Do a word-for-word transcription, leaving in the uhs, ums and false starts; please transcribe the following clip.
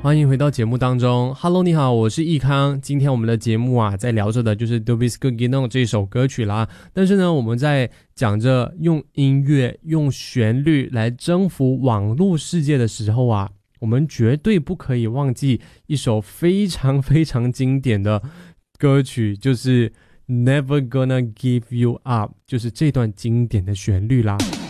欢迎回到节目当中 Hello 你好，我是易康。今天我们的节目啊在聊着的就是 Dubis Gugino 这首歌曲啦，但是呢我们在讲着用音乐用旋律来征服网络世界的时候啊，我们绝对不可以忘记一首非常非常经典的歌曲，就是 Never Gonna Give You Up， 就是这段经典的旋律啦。